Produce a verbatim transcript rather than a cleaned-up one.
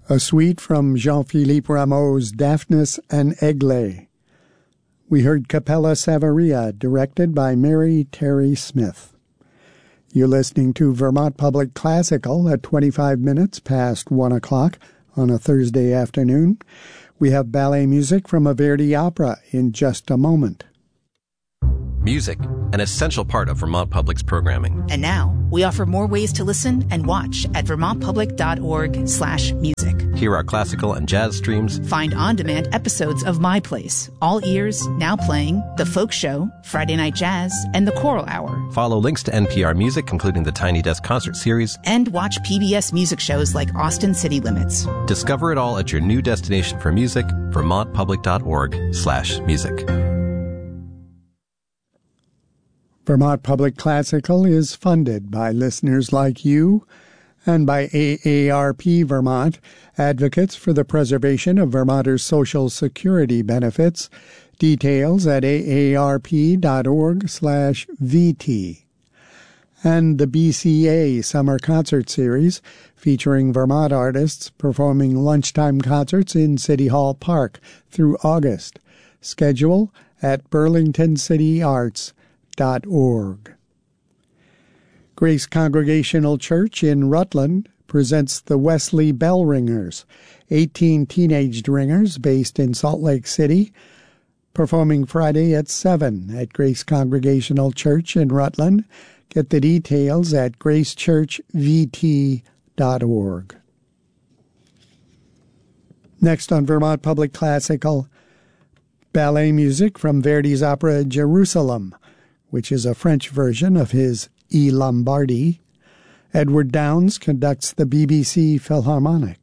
a suite from Jean-Philippe Rameau's Daphnis and Egle. We heard Capella Savaria, directed by Mary Terry Smith. You're listening to Vermont Public Classical at twenty-five minutes past one o'clock on a Thursday afternoon. We have ballet music from a Verdi opera in just a moment. Music, an essential part of Vermont Public's programming. And now, we offer more ways to listen and watch at vermontpublic.org slash music. Hear our classical and jazz streams. Find on-demand episodes of My Place, All Ears, Now Playing, The Folk Show, Friday Night Jazz, and The Choral Hour. Follow links to N P R Music, including the Tiny Desk Concert Series. And watch P B S music shows like Austin City Limits. Discover it all at your new destination for music, vermontpublic.org slash music. Vermont Public Classical is funded by listeners like you and by A A R P Vermont, advocates for the preservation of Vermonters' Social Security benefits. Details at aarp.org slash VT. And the B C A Summer Concert Series, featuring Vermont artists performing lunchtime concerts in City Hall Park through August. Schedule at burlington city arts dot org. Grace Congregational Church in Rutland presents the Wesley Bell Ringers, eighteen teenage ringers based in Salt Lake City, performing Friday at seven at Grace Congregational Church in Rutland. Get the details at grace church v t dot org. Next on Vermont Public Classical, ballet music from Verdi's opera Jerusalem, which is a French version of his I Lombardi. Edward Downes conducts the B B C Philharmonic.